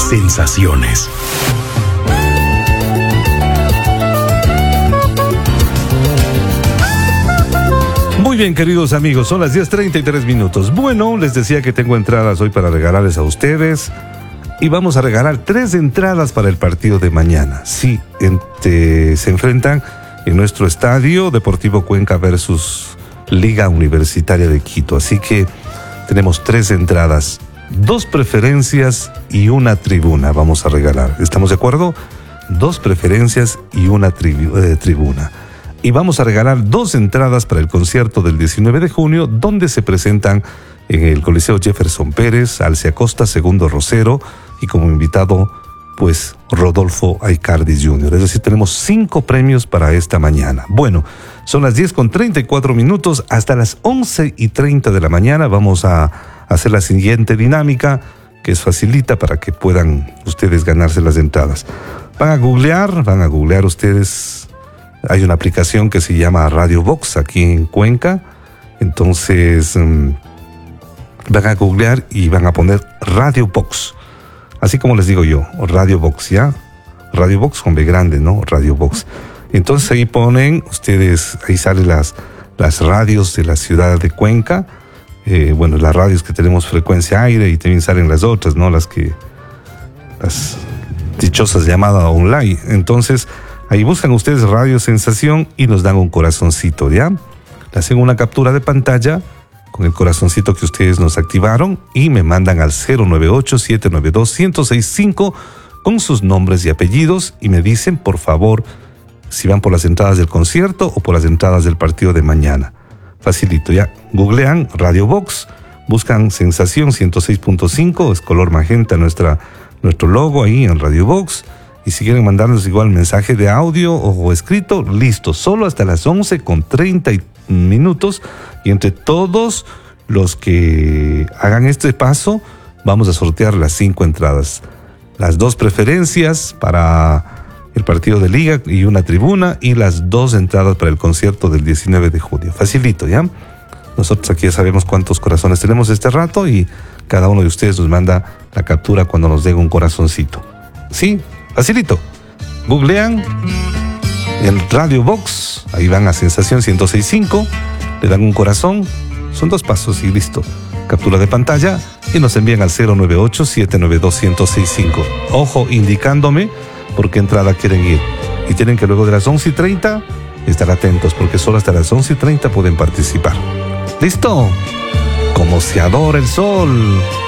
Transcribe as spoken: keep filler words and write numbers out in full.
Sensaciones. Muy bien, queridos amigos, son las diez treinta y tres minutos. Bueno, les decía que tengo entradas hoy para regalarles a ustedes. Y vamos a regalar tres entradas para el partido de mañana. Sí, entre, se enfrentan en nuestro estadio Deportivo Cuenca versus Liga Universitaria de Quito. Así que tenemos tres entradas, dos preferencias y una tribuna vamos a regalar. ¿Estamos de acuerdo? Dos preferencias y una tribu, eh, tribuna. Y vamos a regalar dos entradas para el concierto del diecinueve de junio, donde se presentan en el Coliseo Jefferson Pérez, Alce Acosta, Segundo Rosero, y como invitado, pues, Rodolfo Aicardi junior Es decir, tenemos cinco premios para esta mañana. Bueno, son las diez con treinta y cuatro minutos. Hasta las once y treinta de la mañana vamos a hacer la siguiente dinámica, que es facilita para que puedan ustedes ganarse las entradas. Van a googlear, van a googlear ustedes. Hay una aplicación que se llama Radio Box aquí en Cuenca. Entonces, um, van a googlear y van a poner Radio Box. Así como les digo yo, Radio Box, ¿ya? Radio Box con B grande, ¿no? Radio Box. Entonces ahí ponen, ustedes, ahí salen las, las radios de la ciudad de Cuenca. Eh, bueno, las radios que tenemos frecuencia aire, y también salen las otras, ¿no? Las que, las dichosas llamadas online. Entonces, ahí buscan ustedes Radio Sensación y nos dan un corazoncito, ¿ya? Le hacen una captura de pantalla con el corazoncito que ustedes nos activaron y me mandan al cero nueve ocho, siete nueve dos, uno cero seis cinco con sus nombres y apellidos y me dicen, por favor, si van por las entradas del concierto o por las entradas del partido de mañana. Facilito, ya. Googlean Radio Box, buscan Sensación ciento seis punto cinco, es color magenta nuestra, nuestro logo ahí en Radio Box. Y si quieren mandarnos igual mensaje de audio o escrito, listo, solo hasta las once con treinta minutos. Y entre todos los que hagan este paso, vamos a sortear las cinco entradas. Las dos preferencias para el partido de Liga y una tribuna, y las dos entradas para el concierto del diecinueve de junio. Facilito, ¿ya? Nosotros aquí ya sabemos cuántos corazones tenemos este rato y cada uno de ustedes nos manda la captura cuando nos den un corazoncito. ¿Sí? Facilito. Googlean en Radio Box, ahí van a Sensación ciento seis punto cinco, le dan un corazón, son dos pasos y listo. Captura de pantalla y nos envían al cero nueve ocho, siete nueve dos, uno cero seis cinco. Ojo, indicándome por qué entrada quieren ir. Y tienen que luego de las once y treinta estar atentos, porque solo hasta las once y treinta pueden participar. ¿Listo? Como se adora el sol.